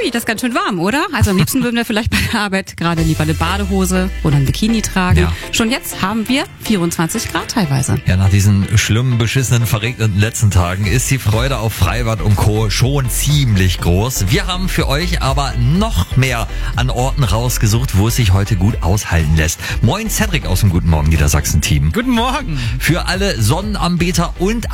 Hui, das ist ganz schön warm, oder? Also am liebsten würden wir vielleicht bei der Arbeit gerade lieber eine Badehose oder ein Bikini tragen. Ja. Schon jetzt haben wir 24 Grad teilweise. Ja, nach diesen schlimmen, beschissenen, verregneten letzten Tagen ist die Freude auf Freibad und Co. schon ziemlich groß. Wir haben für euch aber noch mehr an Orten rausgesucht, wo es sich heute gut aushalten lässt. Moin Cedric aus dem Guten Morgen Niedersachsen-Team. Guten Morgen. Für alle Sonnenanbeter und